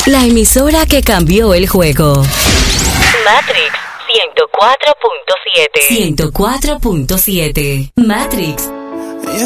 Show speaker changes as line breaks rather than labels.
La emisora que cambió el juego.
Matrix 104.7.
104.7. Matrix